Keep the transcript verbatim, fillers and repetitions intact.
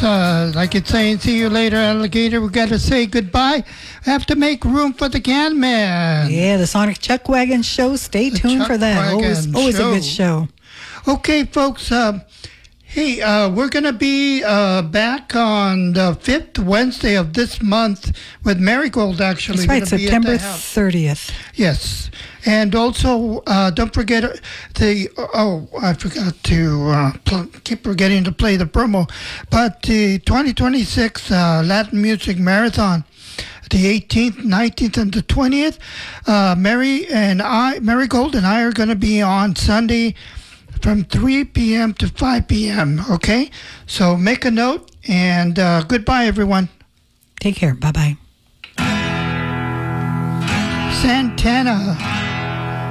folks. Uh, like it's saying, see you later, alligator. We got to say goodbye. We have to make room for the can man. Yeah, the Sonic Chuck Wagon Show. Stay The tuned Chuck for that. Always, always a good show. Okay, folks. Uh, hey, uh, we're going to be uh, back on the fifth Wednesday of this month with Marigold, actually. That's right, gonna be at September the house. thirtieth. Yes. And also, uh, don't forget the, oh, I forgot to, uh, pl- keep forgetting to play the promo, but the twenty twenty-six uh, Latin Music Marathon, the eighteenth, nineteenth, and the twentieth, uh, Mary and I, Mary Gold and I are going to be on Sunday from three p.m. to five p.m., okay? So make a note, and uh, goodbye, everyone. Take care. Bye-bye. Santana.